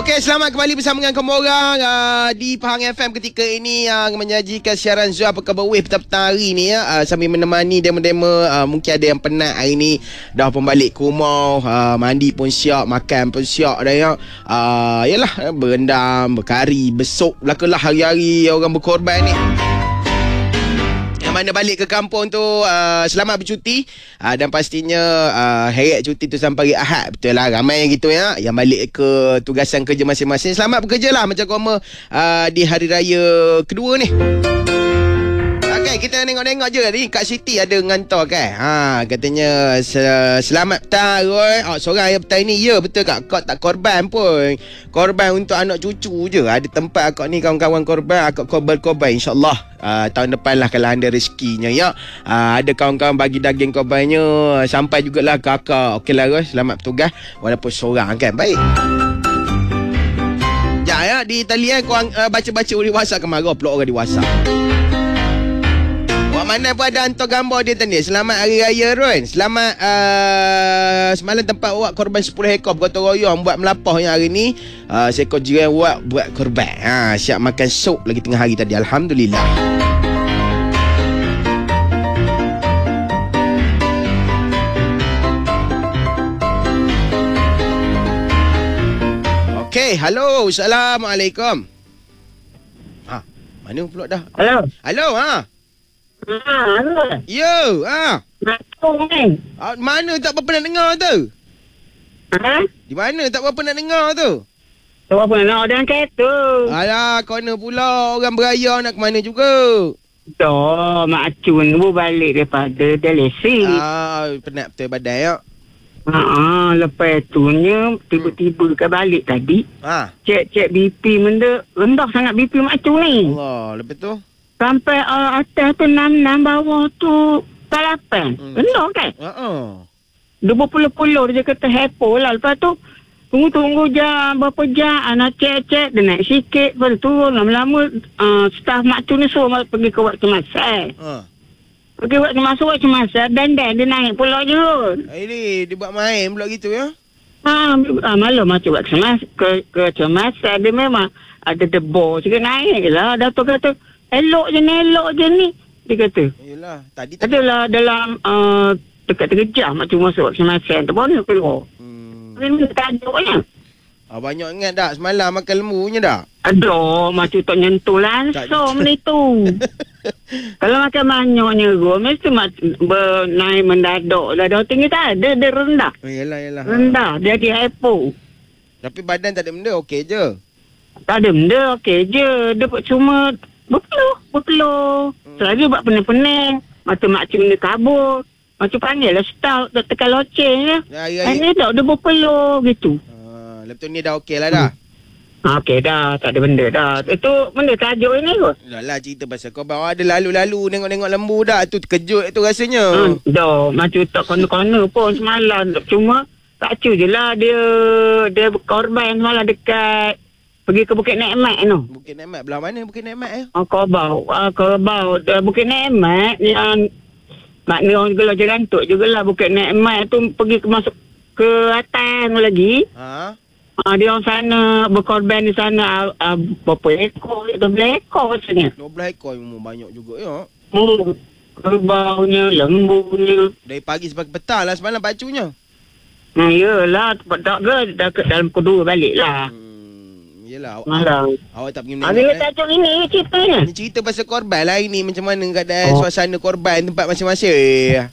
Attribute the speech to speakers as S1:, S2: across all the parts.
S1: Okey, selamat kembali bersama dengan kamu orang di Pahang FM ketika ini menyajikan siaran Zul Apa Khabar Wave petang hari ni sambil menemani demo-demo. Mungkin ada yang penat hari ni, dah pun balik ke rumah, mandi pun siap, makan pun siap dah ya. Yalah, berendam, berkari, besok belakalah hari-hari orang berkorban ni. Mana balik ke kampung tu selamat bercuti, dan pastinya heret cuti tu sampai hari Ahad. Betul lah, ramai yang gitu ya, yang balik ke tugasan kerja masing-masing. Selamat bekerja lah macam korma di hari raya kedua ni. Okay, kita tengok-tengok je ni Kak Siti ada ngantar kan. Katanya selamat petang Roy. Seorang yang petang ni. Ya betul Kak, Kak tak korban pun. Korban untuk anak cucu je. Ada tempat akak ni kawan-kawan korban, akak korban insya-Allah. Tahun depan lah kalau ada rezekinya ya. Ada kawan-kawan bagi daging korbannya sampai jugalah ke akak. Okey lah Roy, selamat bertugas walaupun seorang kan. Baik. Ya di talian korang baca-baca di WhatsApp ke marah pula orang di WhatsApp. Mana pun ada hantar gambar dia tadi. Selamat Hari Raya Ron. Selamat semalam tempat awak korban 10 ekor bergotong royong buat melapah yang hari ni. Seekor jiran awak buat korban. Siap makan sup lagi tengah hari tadi. Alhamdulillah. Okey, halo. Assalamualaikum. Mana pula dah?
S2: Halo.
S1: Halo,
S2: Halo.
S1: Yo,
S2: Macam ni.
S1: Mana tak berapa nak dengar tu? Di mana tak berapa nak dengar tu?
S2: Tak apa nak orang kereta.
S1: Alah, kena pula orang beraya nak ke mana juga.
S2: Dah, Mak Cun pun balik daripada Delesi.
S1: Penat betul badan ya.
S2: Lepas tu tiba-tiba ke balik tadi. Cek BP benda rendah sangat BP Mak Cun ni.
S1: Allah, lepas tu?
S2: Sampai atas tu 66, bawah tu 8. Rendah kan? Dia berpuluh-puluh dia kata hepo lah. Lepas tu tunggu jam berapa jam nak cek dia naik sikit. Lepas tu turun lama-lama staff Mak Cun ni suruh pergi ke waktu masa. Pergi waktu masa dan dia naik pula je.
S1: Ini dia buat main pula gitu ya?
S2: Malam macam waktu ke masa dia memang ada debor juga naik lah. Datuk kata elok je ni. Dia kata. Yelah. Tadi adalah dalam dekat 3 jam macam masuk waktu-masa. Tak boleh keluar. Ini tajuknya.
S1: Banyak ingat tak semalam makan lembunya tak?
S2: Aduh, macam tak nyentuh langsung ni tu. Kalau makan banyaknya mesti naik mendadak lah. Dah tinggi tak ada, dia rendah.
S1: Yelah.
S2: Rendah, dia hypo.
S1: Tapi badan tak ada benda, okey je?
S2: Tak ada benda, okey je. Dia cuma berpeluh. Selagi buat pening-pening. Macam Mak Cik ni kabur. Macam panggil lah staff. Tak tekan loceng ya. Ini tak ada berpeluh gitu.
S1: Lepas tu ni dah okey lah dah.
S2: Okey dah. Tak ada benda dah. Itu benda tajuk ini kot.
S1: Dah lah cerita pasal kau bawa ada lalu-lalu tengok-tengok lembu dah. Tu terkejut tu rasanya.
S2: Dah. Macam tak kona-kona pun semalam. Cuma tak cu je lah dia korban semalam dekat pergi ke Bukit Nikmat tu.
S1: Bukit Nikmat belah mana Bukit Nikmat ya?
S2: Kobau. Bukit Nikmat yang makna orang juga jalan tu jugalah Bukit Nikmat tu pergi masuk ke atas lagi. Dia orang sana berkorban di sana berapa ekor? 12 ekor rasanya. 12
S1: ekor memang banyak juga ya.
S2: Kerbaunya, lembunya.
S1: Dari pagi sampai petang lah semalam pacunya.
S2: Yelah, tak ke dalam kedua balik lah.
S1: Yelah,
S2: awak
S1: tak pergi
S2: menengok. Ada tajuk ini ceritanya.
S1: Ini cerita pasal korban lah ini. Macam mana keadaan suasana korban tempat masing-masing.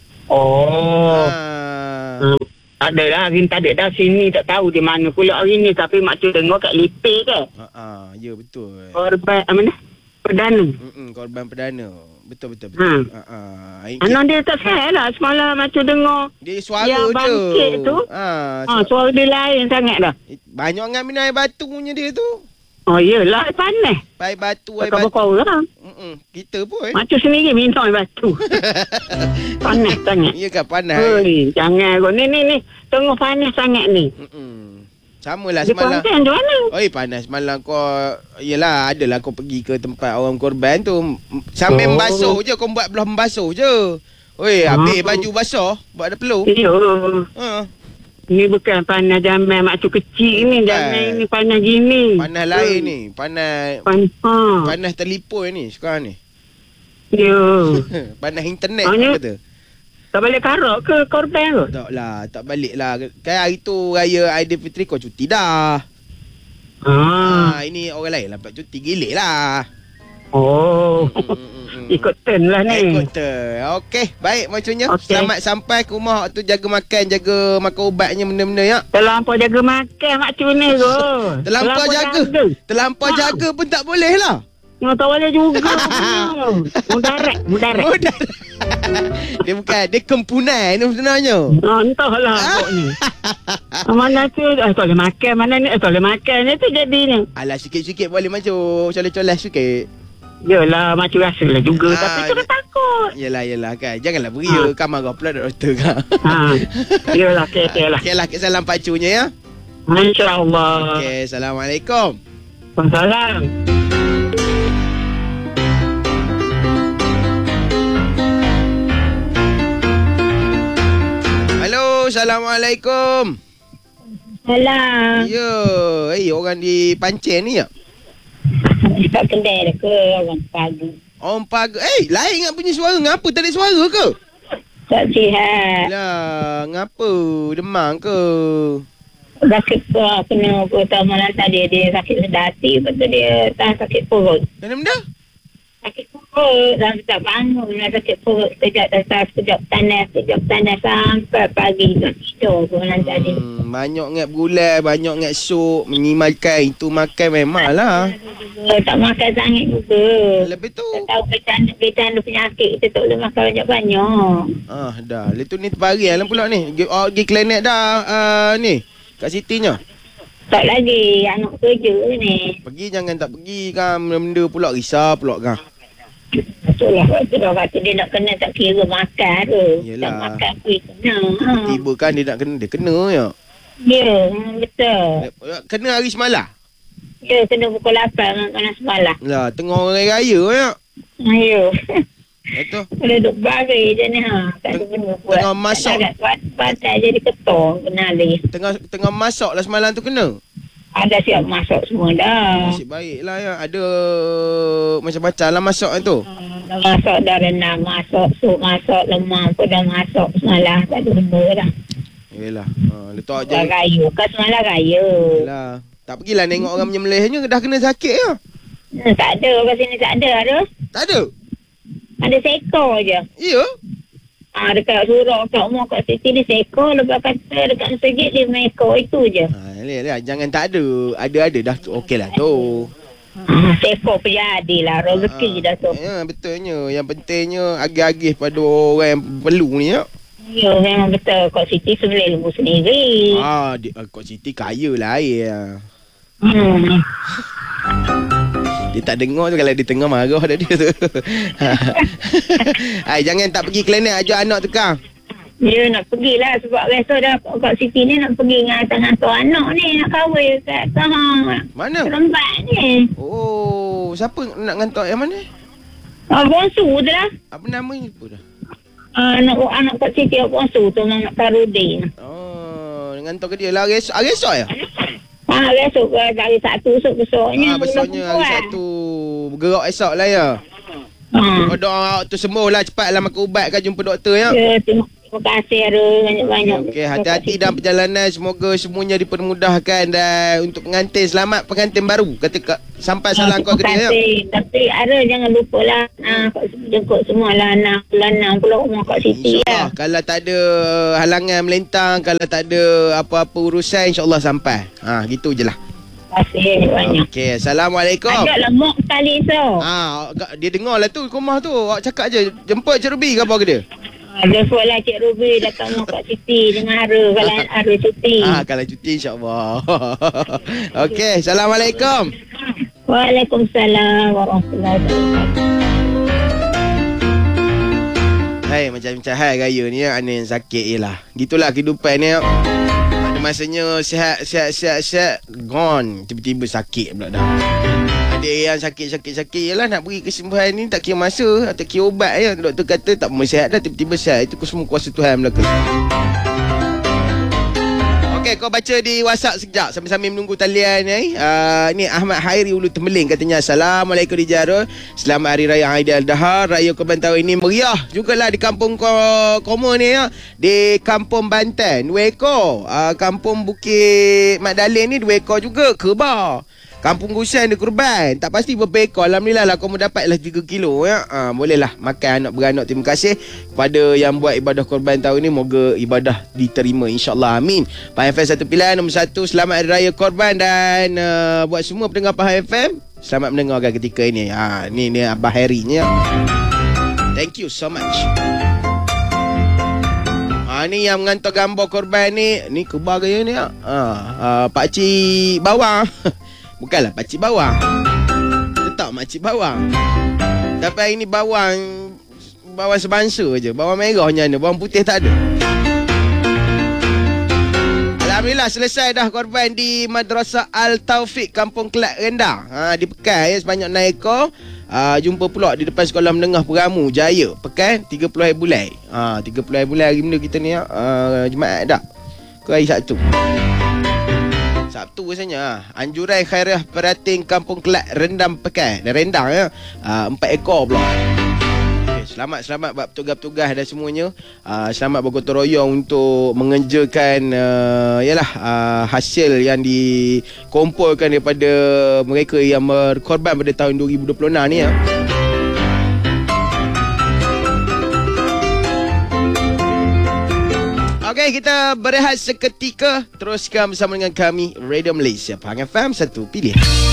S2: Ada lah, hari ni tak ada dah. Sini tak tahu di mana pula hari ni. Tapi Mak Cik tengok kat Lipih kan.
S1: Ya betul.
S2: Korban mana? Perdana.
S1: Korban perdana. Betul.
S2: Anak dia tak sihat lah. Semalam Mak Cik dengar.
S1: Dia suara
S2: yang
S1: dia.
S2: Yang bangkit tu. Suara dia lain sangat dah.
S1: Banyak dengan minum air batunya dia tu.
S2: Yelah, panas.
S1: Air batu.
S2: Orang.
S1: Kita pun
S2: Macam sendiri minum air batu. Panas sangat.
S1: Ya kan panas.
S2: Jangan. Ni. Tengok panas sangat ni.
S1: Sama lah semalam.
S2: Di Kuantan macam mana?
S1: Panas semalam kau. Yelah, adalah kau pergi ke tempat orang korban tu. Sambil membasuh je. Kau buat belah membasuh je. Habis baju basah. Buat ada peluh.
S2: Ya. Ni bukan panas jamai mak tu kecil ni. Jamai ni panas gini.
S1: Panas lain ni. Panas telefon ni sekarang ni.
S2: Ya.
S1: Panas internet
S2: Hanya,
S1: apa tu?
S2: tak balik karak ke korban ke?
S1: Tak lah, tak balik lah. Kan hari tu raya Aidilfitri kau cuti dah. Ini orang lain lah cuti gilik lah.
S2: Oh. Ikut turn lah ni.
S1: Ikut turn. Okey, baik macamnya. Okay. Selamat sampai ke rumah tu, jaga makan ubatnya benda-benda ya.
S2: Terlampau jaga makan mak tu ni tu.
S1: Terlampau jaga pun tak boleh lah.
S2: Tak boleh juga. Mudarat.
S1: Dia bukan, dia kempunan ni sebenarnya.
S2: Entahlah kok ni. Mana tu tak boleh makan, mana ni tak boleh makan ni tu jadinya.
S1: Alah sikit-sikit boleh macam colek-colek sikit.
S2: Yalah macam rasa lah juga. Tapi tu takut.
S1: Yelah kan. Janganlah beria kan marah pula doktor kan.
S2: Yalah okey lah.
S1: Okey lah, salam pacunya ya.
S2: InsyaAllah.
S1: Okey, Assalamualaikum.
S2: Waalaikumsalam.
S1: Halo, Assalamualaikum.
S2: Salam.
S1: Ya, orang di Pancen ni ya?
S2: Tak kedai dah ke orang pagi.
S1: Orang pagi. Lain ngap punya suara. Ngapa tak ada suara ke?
S2: Tak sihat.
S1: Lah, ngapa? Demam ke?
S2: Sakit perut kena malam tadi dia sakit sedati. Lepas tu dia tak sakit perut.
S1: Kenapa benda?
S2: Sakit perut dan tak bangun lah sakit perut. Sekejap tandas sampai pagi tak tidur malam tadi.
S1: Banyak ngap gulai, banyak ngap sup, makan itu makan memang lah.
S2: Tak makan sangat juga.
S1: Lebih tu.
S2: Tak tahu kita penyakit kita tak boleh makan banyak-banyak.
S1: Dah. Lepas tu ni terparian lah pula ni. Pergi klinik dah ni. Kat Siti-nya.
S2: Tak lagi. Anak kerja ni.
S1: Pergi jangan tak pergi kan. Benda pula risau pula kan.
S2: Betul lah. Waktu dia nak kena tak kira makan tu.
S1: Yelah.
S2: Tak makan pun kena.
S1: Tiba kan dia nak kena. Dia kena ya.
S2: Ya, betul.
S1: Kena hari semalam.
S2: Ya, kena pukul 8 kena semalam.
S1: Lah, tengah orang raya ya.
S2: Ya.
S1: Itu.
S2: Boleh duduk baris je ni tak ada benda buat.
S1: Tengah masak.
S2: Tak ada batai jadi ketor kena alih.
S1: Tengah masak lah semalam tu kena.
S2: Ada siap masak semua dah.
S1: Nasib baik lah ya. Ada macam-macam lah masak tu.
S2: Dah masak, dah rendang, masak sup, masak lemang pun dah masak semalam. Tak ada benda dah.
S1: Yelah. Letak je.
S2: Dah raya. Kan semalam raya.
S1: Yelah. Tak pergilah tengok orang menyembelihnya. Dah kena sakit ya.
S2: Tak ada. Kat sini tak ada.
S1: Tak ada?
S2: Ada seekor je.
S1: Ya?
S2: Dekat surau kat rumah kat Siti ni seekor. Lepas kata dekat masjid dia mekor itu je.
S1: Jangan tak ada. Ada dah. Okey lah tu.
S2: Seekor pun jadilah. Rezeki dah tu.
S1: Ya, betulnya. Yang pentingnya agih-agih pada orang yang perlu ni ya.
S2: Ya, memang betul. Kak Siti sembelih lembu sendiri.
S1: Kak Siti kaya lah air. Dia tak dengar tu kalau dia tengah marah dah dia tu. Jangan tak pergi klinik, ajak anak tukang.
S2: Ya, nak pergilah sebab biasa dah Kak Siti ni nak pergi ngantar anak ni nak kahwin kat
S1: mana?
S2: Seremban ni.
S1: Oh, siapa nak ngantar yang mana?
S2: Bongsu tu lah.
S1: Apa namanya apa dah?
S2: Anak Kak Siti bongsu tu nak Tarudin.
S1: Ngantar ke dia lah hari esok ya?
S2: Esok hari Sabtu besoknya.
S1: Besoknya hari Sabtu. Bergerak esok lah ya. Doa tu sembuh lah, cepat lah makan ubat kan, jumpa doktor ya.
S2: Ya, terima kasih ada banyak-banyak.
S1: Okey, hati-hati dalam perjalanan, semoga semuanya dipermudahkan dan untuk pengantin selamat pengantin baru. Kata sampai salam kau ke dia ya.
S2: Tapi ada jangan lupalah jengkok semualah anak pelanang pula rumah Kak Siti ya.
S1: Kalau tak ada halangan melintang, kalau tak ada apa-apa urusan, insya-Allah sampai. Gitu je lah.
S2: Terima kasih banyak.
S1: Okey, Assalamualaikum.
S2: Ada lah mak sekali so.
S1: Dia dengar lah tu rumah tu. Awak cakap je jemput Cik Ruby ke apa ke dia?
S2: Dia lah Cik Ruby datang rumah Kak Siti dengan Ara kalau Ara cuti.
S1: Kalau cuti insya-Allah. Okey, Assalamualaikum.
S2: Waalaikumsalam warahmatullahi wabarakatuh.
S1: Macam-macam raya ni ya, ana yang sakit je lah. Gitulah kehidupan ni. Ada masanya sihat gone, tiba-tiba sakit pula dah. Ada yang sakit je lah, nak pergi kesembuhan ni tak kira masa, tak kira ubat ya. Doktor kata tak mau sihat dah, tiba-tiba sihat. Itu semua kuasa Tuhan belaka. Okey, kau baca di WhatsApp sekejap sambil-sambil menunggu talian ni. Ni Ahmad Hairi Ulu Temeling katanya, Assalamualaikum Dijarul. Selamat Hari Raya Aidiladha. Raya Korban tahun ini meriah jugalah di kampung Koma ni ya. Di Kampung Banten 2 ekor. Kampung Bukit Magdalene ni 2 ekor juga kerbau. Kampung Gusan ada kurban. Tak pasti berapa ekor. Alhamdulillah lah kamu dapatlah 3 kilo ya. Bolehlah makan anak beranak. Terima kasih kepada yang buat ibadah korban tahun ni. Moga ibadah diterima insya-Allah. Amin. Pahang FM satu pilihan nombor 1. Selamat Hari Raya Korban dan buat semua pendengar Pahang FM, selamat mendengarkan ketika ini. Ni Abah Harry ni ya. Thank you so much. Ni yang mengantar gambar korban ni. Ni kebar gaya ni ya. Pakcik bawang. Bukanlah pakcik bawang. Letak makcik bawang. Tapi hari ni bawang sebangsa je. Bawang merah hanya ada. Bawang putih tak ada. Alhamdulillah selesai dah korban di Madrasah Al-Taufiq Kampung Kelak Rendang. Di Pekan ya, sebanyak 6 ekor. Jumpa pula di depan Sekolah Menengah Peramu Jaya Pekan 30 hari bulan. 30 hari bulan hari benda kita ni Jumaat dah ke hari Sabtu rasanya. Anjuran Khairiah Perating Kampung Kelak Rendang Pekan Rendang ya. 4 ekor pula. Selamat buat petugas-petugas dan semuanya. Selamat bergotong royong untuk mengerjakan hasil yang dikumpulkan daripada mereka yang berkorban pada tahun 2026 ni ya. Okey, kita berehat seketika. Teruskan bersama dengan kami Radio Malaysia Pahang FM, satu pilihan.